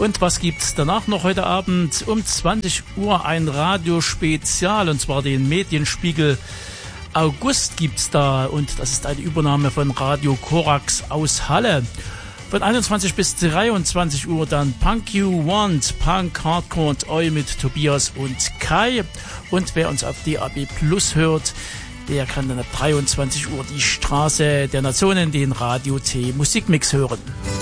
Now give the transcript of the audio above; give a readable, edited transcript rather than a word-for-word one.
Und was gibt's danach noch heute Abend? Um 20 Uhr ein Radiospezial, und zwar den Medienspiegel August gibt's da, und das ist eine Übernahme von Radio Korax aus Halle. Von 21 bis 23 Uhr dann Punk You Want, Punk, Hardcore und Oi mit Tobias und Kai. Und wer uns auf DAB Plus hört, der kann dann ab 23 Uhr die Straße der Nationen, den Radio T Musikmix hören.